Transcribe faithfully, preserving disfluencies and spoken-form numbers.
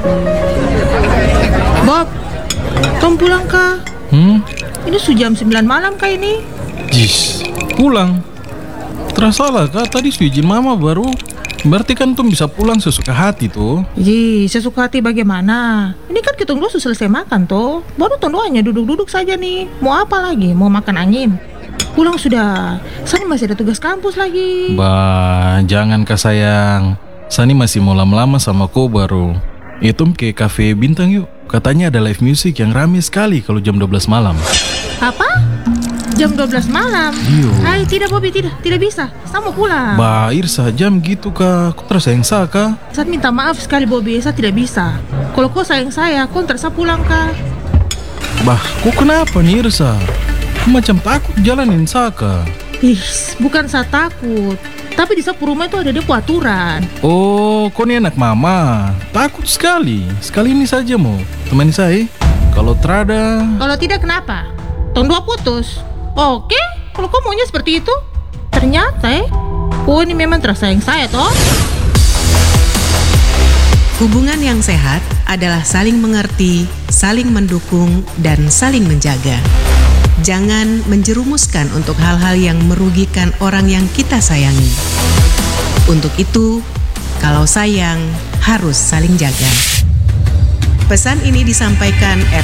Bob, Tom pulang kah? Hmm? Ini sudah jam sembilan malam kah ini? Jis, pulang. Terasa lah kak, tadi su izin mama baru. Berarti kan Tom bisa pulang sesuka hati tuh. Ji, sesuka hati bagaimana? Ini kan kita dulu selesai makan tuh. Baru Tom hanya duduk-duduk saja nih. Mau apa lagi? Mau makan angin? Pulang sudah. Sani masih ada tugas kampus lagi. Bah, jangan kak sayang. Sani masih mau lama-lama sama kau baru. Itu ke kafe bintang yuk. Katanya ada live music yang rame sekali kalau jam dua belas malam. Apa? Jam dua belas malam? Iyo. Hai, tidak Bobby, tidak, tidak bisa. Saya mau pulang. Bah, Irsa, jam gitu kak. Kau terasa yang sah kak? Saya minta maaf sekali Bobby, saya tidak bisa. Kalau kau sayang saya, kau terasa pulang kah? Bah, kok kenapa nih Irsa? Kau macam takut jalanin Saka. Ih, bukan saya takut. Tapi di sapu rumah itu ada dia aturan. Oh, kau ini anak mama. Takut sekali. Sekali ini saja mau temani saya. Kalau terada. Kalau tidak kenapa? Tahun dua putus. Oke, kalau kau maunya seperti itu. Ternyata eh, oh ini memang terasa yang saya toh. Hubungan yang sehat adalah saling mengerti, saling mendukung, dan saling menjaga. Jangan menjerumuskan untuk hal-hal yang merugikan orang yang kita sayangi. Untuk itu, kalau sayang, harus saling jaga. Pesan ini disampaikan R